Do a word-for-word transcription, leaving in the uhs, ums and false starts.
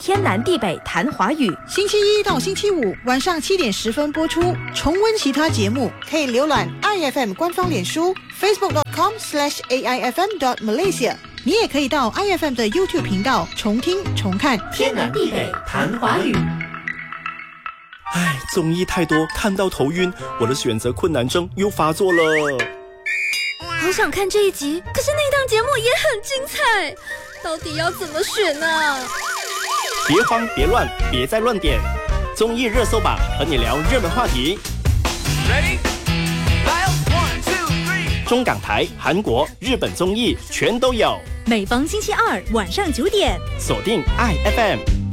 天南地北谈华语， 星期一到星期五晚上七点十分播出。重温其他节目，可以浏览 I F M 官方脸书 facebook dot com slash A I F M dot Malaysia。你也可以到 I F M 的 YouTube 频道重听重看天南地北谈华语。 唉，综艺太多，看到头晕，我的选择困难症又发作了。 好想看这一集，可是那档节目也很精彩，到底要怎么选呢？ 别慌别乱，别再乱点，综艺热搜榜和你聊热门话题。Ready? One, two, three. 中港台、韩国、日本综艺全都有， 每逢星期二晚上九点， 锁定 I F M。